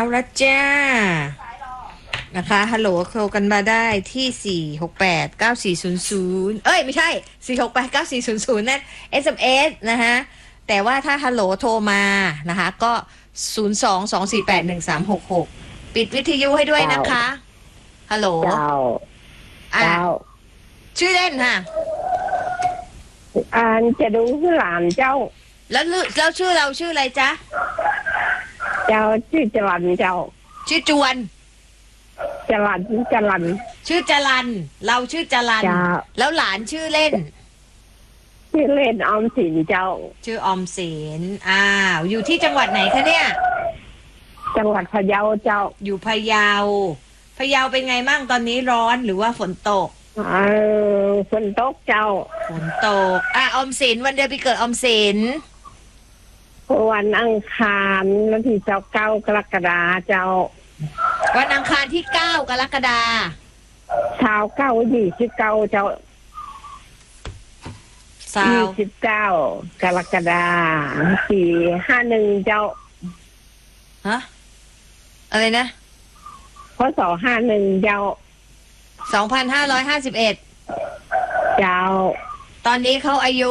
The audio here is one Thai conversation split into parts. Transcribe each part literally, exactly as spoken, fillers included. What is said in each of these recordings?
แล้วจ้านะคะฮัลโหลโทรกันมาได้ที่สี่หกแปดเก้าสี่ศูนย์ศูนย์เอ้ยไม่ใช่สี่หกแปดเก้าสี่ศูนย์ศูนย์นั่น เอส เอ็ม เอส นะคะแต่ว่าถ้าฮัลโหลโทรมานะคะก็ศูนย์ สอง สอง สี่ แปด หนึ่ง สาม หก หกปิดวิทยุให้ด้วยนะคะฮัลโหลเจ้าอ่ะเจ้าชื่อเล่นค่ะอ่านจะดูคือหลานเจ้าแล้วลืแล้วชื่อเราชื่ออะไรจ๊ะเจ้าชื่อจรันเจ้าชื่อจวนจรันจรันชื่อจรันเราชื่อจรันจ้าแล้วหลานชื่อเล่นชื่อเล่นออมสินเจ้าชื่อออมสินอ้าวอยู่ที่จังหวัดไหนคะเนี่ยจังหวัดพะเยาเจ้าอยู่พะเยาพะเยาเป็นไงมั่งตอนนี้ร้อนหรือว่าฝนตกเออฝนตกเจ้าฝนตกอ่ะออมสินวันเดือนปีเกิดออมสินวันอังคารวันที่เจ้าเก้ากรกฎาเจ้าวันอังคารที่เก้ากรกฎาเช้าเก้ายี่สิบเก้าเจ้าสายี่วสิบเก้ากรกฎาสี่ห้าหนึ่งเจ้าฮะอะไรนะพศห้าหนึ่งเจ้าสองพันห้าร้อยห้าสิบเอ็ดเจ้าตอนนี้เขาอายุ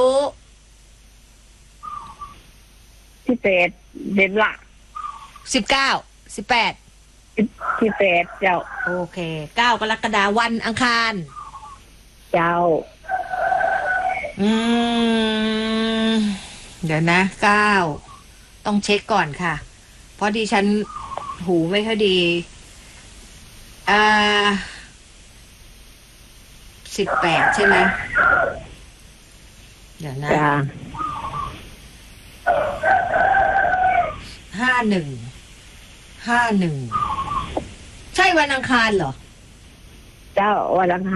ที่เป็ดเด็ดละสิบเก้าสิบแปดที่เป็ดเจ้าโอเคเก้ากรกฎาวันอังคารเจ้าอืมเดี๋ยวนะเก้าต้องเช็คก่อนค่ะ เพราะดิฉันหูไม่ค่อยดีอ่าสิบแปดใช่ไหมเดี๋ยวนะจ้าห้าหนึ่งห้าหนึ่งใช่วันอังคารเหรอเจ้าวันอังคาร